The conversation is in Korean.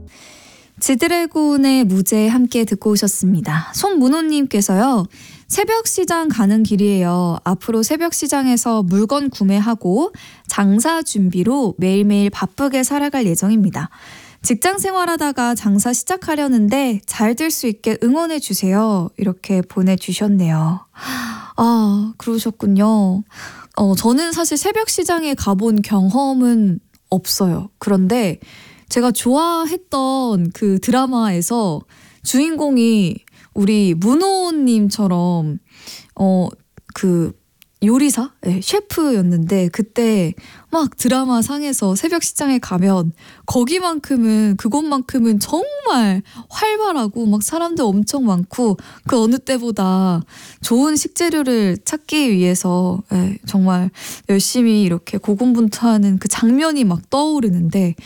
지드래곤의 무제 함께 듣고 오셨습니다. 손문호님께서요. 새벽 시장 가는 길이에요. 앞으로 새벽 시장에서 물건 구매하고 장사 준비로 매일매일 바쁘게 살아갈 예정입니다. 직장 생활하다가 장사 시작하려는데 잘 될 수 있게 응원해 주세요. 이렇게 보내주셨네요. 아, 그러셨군요. 저는 사실 새벽 시장에 가본 경험은 없어요. 그런데 제가 좋아했던 그 드라마에서 주인공이 우리 문호님처럼 그 요리사? 네, 셰프였는데 그때 막 드라마 상에서 새벽 시장에 가면 그곳만큼은 정말 활발하고 막 사람들 엄청 많고 그 어느 때보다 좋은 식재료를 찾기 위해서 정말 열심히 이렇게 고군분투하는 그 장면이 막 떠오르는데